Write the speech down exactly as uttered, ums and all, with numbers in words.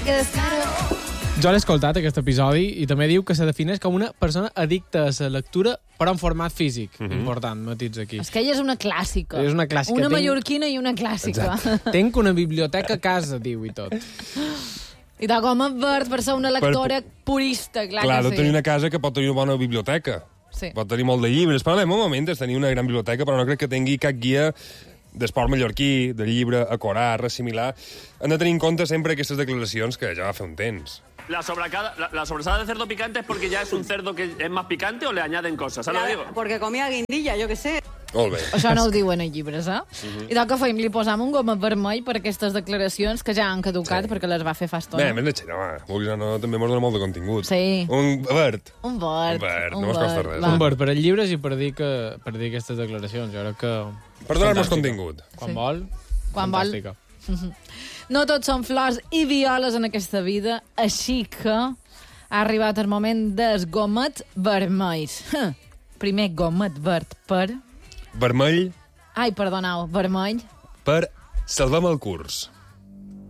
que descaro. Jo l'he escoltat, aquest episodi, i també diu que se defineix com una persona addicta a la lectura, però en format físic. Mm -hmm. Important, matís aquí. És que ella és una clàssica. És una clàssica. Una Tenc... mallorquina i una clàssica. Exacte. Tenc una biblioteca a casa, diu, i tot. I de com advert per ser una lectora per... purista, clar, clar que de sí. tenir una casa que pot tenir una bona biblioteca. Sí. Pot tenir molt de llibres. Parlem un moment de tenir una gran biblioteca, però no crec que tingui cap guia d'esport mallorquí, de llibre, acorar, ressimilar. Han de tenir en compte sempre aquestes declaracions que ja va fer un temps. La, sobracada, la, la sobrasada de cerdo picante es porque ya es un cerdo que es más picante o le añaden cosas, ¿sabes lo digo? Porque comía guindilla, yo qué sé. Molt bé. Això no ho diuen a llibres, eh? Uh-huh. I del que feim, li posam un goma vermell per aquestes declaracions que ja han caducat sí. perquè les va fer fa estona. Bé, més lletxera, home. Vulguis o no, també mos dona molt de contingut. Sí. Un verd. Un verd. Un verd, un no mos costa res. Un verd per als llibres i per dir, que, per dir aquestes declaracions. Jo crec que... Per donar-nos contingut. Quan Sí. vol, Quan vol. fantàstica. No tots són flors i violes en aquesta vida, així que ha arribat el moment dels gomets vermells. Primer gomet verd per... Vermell Ai, perdoneu, vermell. per Salvem el curs.